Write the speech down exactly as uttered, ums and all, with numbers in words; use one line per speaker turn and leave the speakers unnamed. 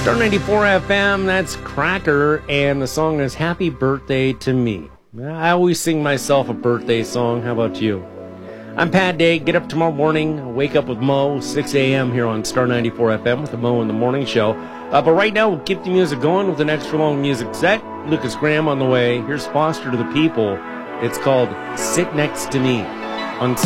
Star ninety-four F M, that's Cracker, and the song is Happy Birthday to Me. I always sing myself a birthday song. How about you? I'm Pat Day. Get up tomorrow morning, wake up with Mo, six a.m. here on Star ninety-four F M with the Mo in the Morning Show. Uh, but right now, we'll keep the music going with an extra long music set. Lucas Graham on the way. Here's Foster to the People. It's called Sit Next to Me on